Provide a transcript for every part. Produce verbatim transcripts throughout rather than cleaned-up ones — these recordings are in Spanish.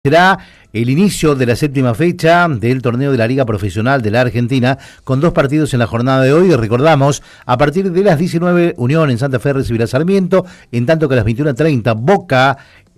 Será el inicio de la séptima fecha del torneo de la Liga Profesional de la Argentina, con dos partidos en la jornada de hoy. Recordamos, a partir de las diecinueve, Unión en Santa Fe recibirá Sarmiento, en tanto que a las veintiuna treinta, Boca,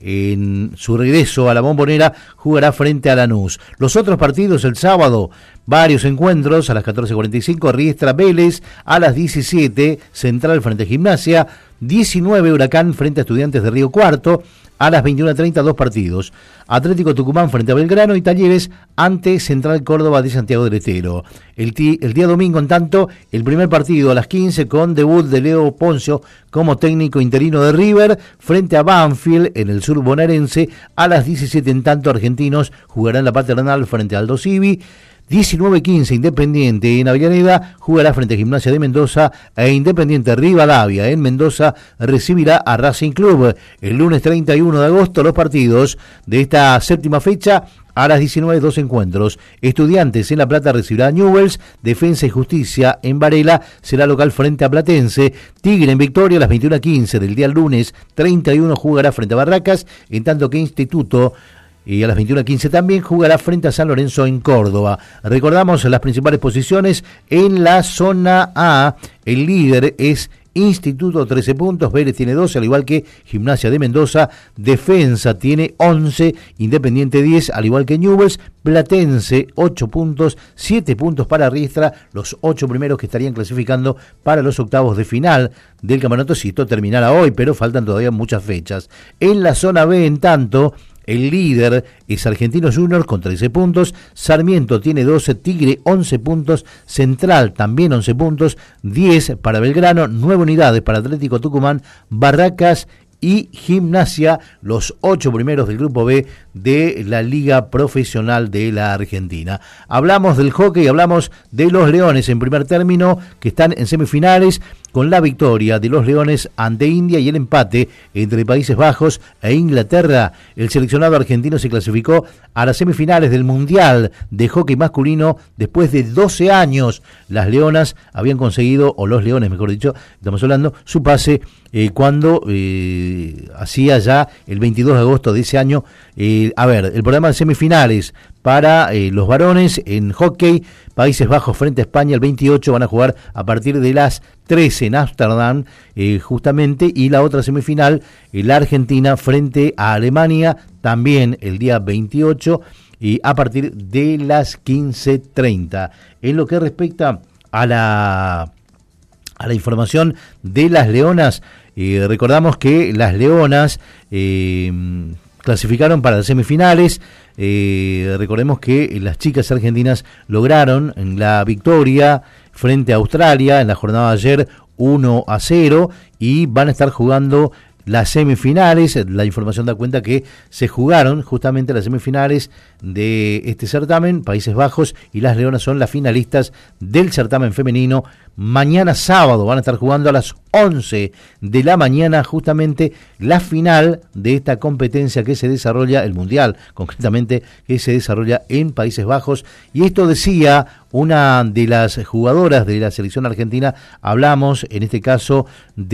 en su regreso a la Bombonera, jugará frente a Lanús. Los otros partidos el sábado, varios encuentros: a las catorce cuarenta y cinco, Riestra Vélez; a las diecisiete, Central frente a Gimnasia; diecinueve, Huracán frente a Estudiantes de Río Cuarto; a las veintiuna treinta, dos partidos: Atlético Tucumán frente a Belgrano y Talleres ante Central Córdoba de Santiago del Estero. El, ti, el día domingo, en tanto, el primer partido a las quince, con debut de Leo Poncio como técnico interino de River frente a Banfield en el sur bonaerense. A las diecisiete, en tanto, Argentinos jugarán la Paternal frente a Aldo Civi. diecinueve quince, Independiente en Avellaneda jugará frente a Gimnasia de Mendoza, e Independiente Rivadavia en Mendoza recibirá a Racing Club. El lunes treinta y uno de agosto, los partidos de esta séptima fecha: a las diecinueve, dos encuentros. Estudiantes en La Plata recibirá a Newell's; Defensa y Justicia en Varela será local frente a Platense. Tigre en Victoria a las veintiuna quince del día lunes treinta y uno jugará frente a Barracas, en tanto que Instituto, y a las veintiuna quince también, jugará frente a San Lorenzo en Córdoba. Recordamos las principales posiciones en la zona A. El líder es Instituto, trece puntos, Vélez tiene doce, al igual que Gimnasia de Mendoza. Defensa tiene once, Independiente diez, al igual que Newell's. Platense ocho puntos, siete puntos para Riestra, los ocho primeros que estarían clasificando para los octavos de final del campeonato, si esto terminara hoy, pero faltan todavía muchas fechas. En la zona B, en tanto, el líder es Argentinos Juniors con trece puntos, Sarmiento tiene doce, Tigre once puntos, Central también once puntos, diez para Belgrano, nueve unidades para Atlético Tucumán, Barracas y Gimnasia, los ocho primeros del grupo B de la Liga Profesional de la Argentina. Hablamos del hockey, hablamos de los Leones en primer término, que están en semifinales, con la victoria de los Leones ante India y el empate entre Países Bajos e Inglaterra. El seleccionado argentino se clasificó a las semifinales del Mundial de Hockey Masculino después de doce años. Las Leonas habían conseguido, o los Leones mejor dicho, estamos hablando, su pase eh, cuando eh, hacía ya el veintidós de agosto de ese año. Eh, a ver, el programa de semifinales para eh, los varones en hockey: Países Bajos frente a España el veintiocho, van a jugar a partir de las trece en Ámsterdam, eh, justamente, y la otra semifinal, eh, la Argentina frente a Alemania, también el día veintiocho, y a partir de las quince treinta. En lo que respecta a la, a la información de las Leonas, eh, recordamos que las Leonas eh, clasificaron para las semifinales. Eh, recordemos que las chicas argentinas lograron la victoria frente a Australia en la jornada de ayer, uno a cero, y van a estar jugando las semifinales. La información da cuenta que se jugaron justamente las semifinales de este certamen. Países Bajos y las Leonas son las finalistas del certamen femenino. Mañana sábado van a estar jugando a las once de la mañana justamente la final de esta competencia que se desarrolla, el Mundial concretamente, que se desarrolla en Países Bajos. Y esto decía una de las jugadoras de la selección argentina. Hablamos en este caso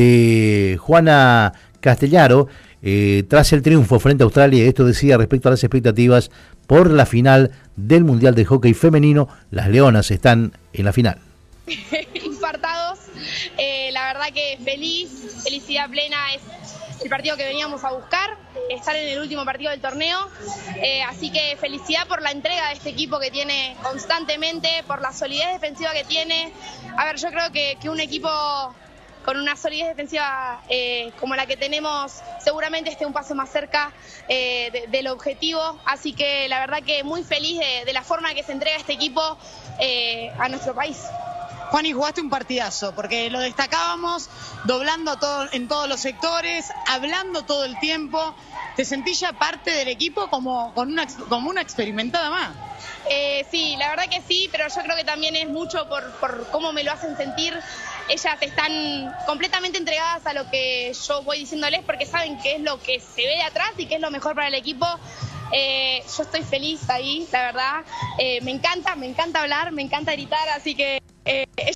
de Juana Castellaro, eh, tras el triunfo frente a Australia. Esto decía respecto a las expectativas por la final del Mundial de Hockey Femenino. Las Leonas están en la final. Infartados, eh, la verdad que feliz, felicidad plena, es el partido que veníamos a buscar, estar en el último partido del torneo, eh, así que felicidad por la entrega de este equipo que tiene constantemente, por la solidez defensiva que tiene. A ver, yo creo que, que un equipo con una solidez defensiva eh, como la que tenemos seguramente esté un paso más cerca eh, de, del objetivo, así que la verdad que muy feliz de, de la forma en que se entrega este equipo eh, a nuestro país. Juani, jugaste un partidazo, porque lo destacábamos, doblando todo, en todos los sectores, hablando todo el tiempo. ¿Te sentís ya parte del equipo como, con una, como una experimentada más? Eh, sí, la verdad que sí, pero yo creo que también es mucho por, por cómo me lo hacen sentir. Ellas están completamente entregadas a lo que yo voy diciéndoles, porque saben qué es lo que se ve de atrás y qué es lo mejor para el equipo. Eh, yo estoy feliz ahí, la verdad. Eh, me encanta, me encanta hablar, me encanta gritar, así que eh, ellos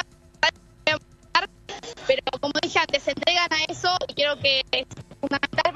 saben, pero como dije antes, se entregan a eso y creo que es fundamental.